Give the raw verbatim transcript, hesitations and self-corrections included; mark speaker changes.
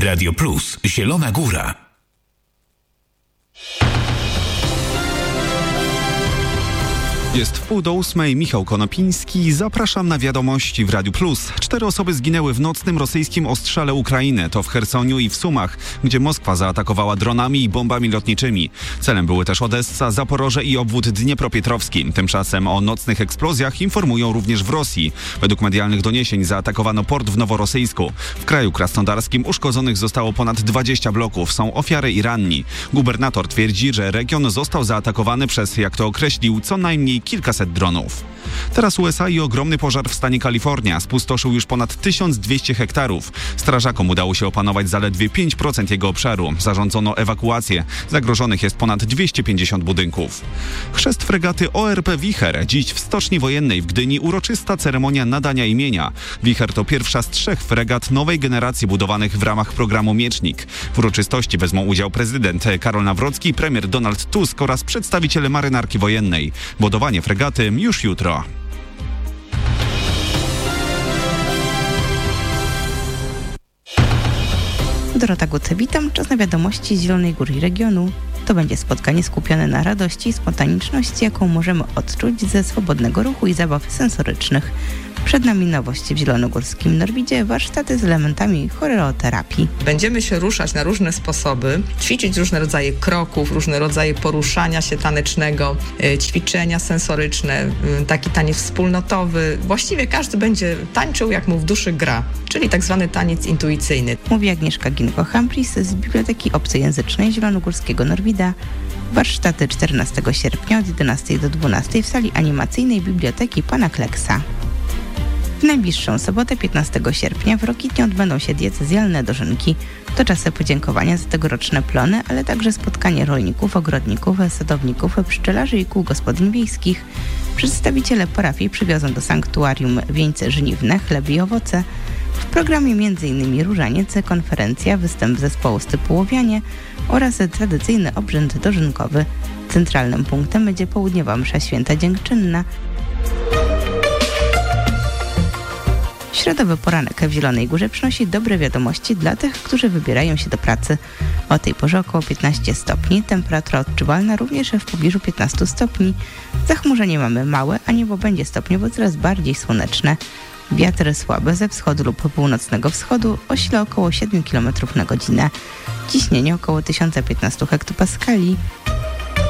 Speaker 1: Radio Plus, Zielona Góra.
Speaker 2: Jest wpół do ósmej, Michał Konopiński. Zapraszam na wiadomości w Radiu Plus. Cztery osoby zginęły w nocnym rosyjskim ostrzale Ukrainy. To w Chersoniu i w Sumach, gdzie Moskwa zaatakowała dronami i bombami lotniczymi. Celem były też Odessa, Zaporoże i obwód dniepropietrowski. Tymczasem o nocnych eksplozjach informują również w Rosji. Według medialnych doniesień zaatakowano port w Noworosyjsku. W kraju krasnodarskim uszkodzonych zostało ponad dwadzieścia bloków. Są ofiary i ranni. Gubernator twierdzi, że region został zaatakowany przez, jak to określił, co najmniej kilkaset dronów. Teraz U S A i ogromny pożar w stanie Kalifornia spustoszył już ponad tysiąc dwieście hektarów. Strażakom udało się opanować zaledwie pięć procent jego obszaru. Zarządzono ewakuację. Zagrożonych jest ponad dwieście pięćdziesiąt budynków. Chrzest fregaty O R P Wicher. Dziś w Stoczni Wojennej w Gdyni uroczysta ceremonia nadania imienia. Wicher to pierwsza z trzech fregat nowej generacji budowanych w ramach programu Miecznik. W uroczystości wezmą udział prezydent Karol Nawrocki, premier Donald Tusk oraz przedstawiciele marynarki wojennej. Budowanie fregaty już jutro.
Speaker 3: Dorota Guce, witam. Czas na wiadomości z Zielonej Góry i regionu. To będzie spotkanie skupione na radości i spontaniczności, jaką możemy odczuć ze swobodnego ruchu i zabaw sensorycznych. Przed nami nowości w zielonogórskim Norwidzie, warsztaty z elementami choreoterapii.
Speaker 4: Będziemy się ruszać na różne sposoby, ćwiczyć różne rodzaje kroków, różne rodzaje poruszania się tanecznego, ćwiczenia sensoryczne, taki taniec wspólnotowy. Właściwie każdy będzie tańczył, jak mu w duszy gra, czyli tak zwany taniec intuicyjny.
Speaker 3: Mówi Agnieszka Ginko-Humphries z Biblioteki Obcojęzycznej Zielonogórskiego Norwida. Warsztaty czternastego sierpnia od jedenastej do dwunastej w sali animacyjnej Biblioteki Pana Kleksa. W najbliższą sobotę, piętnastego sierpnia, w Rokitnie odbędą się diecezjalne dożynki. To czasy podziękowania za tegoroczne plony, ale także spotkanie rolników, ogrodników, sadowników, pszczelarzy i kół gospodyń wiejskich. Przedstawiciele parafii przywiozą do sanktuarium wieńce żniwne, chleb i owoce. W programie między innymi różaniec, konferencja, występ zespołu Stypułowianie oraz tradycyjny obrzęd dożynkowy. Centralnym punktem będzie południowa msza święta dziękczynna. Środowy poranek w Zielonej Górze przynosi dobre wiadomości dla tych, którzy wybierają się do pracy. O tej porze około piętnaście stopni, temperatura odczuwalna również w pobliżu piętnaście stopni. Zachmurzenie mamy małe, a niebo będzie stopniowo coraz bardziej słoneczne. Wiatr słaby ze wschodu lub północnego wschodu o sile około siedem kilometrów na godzinę. Ciśnienie około tysiąc piętnaście hektopaskali.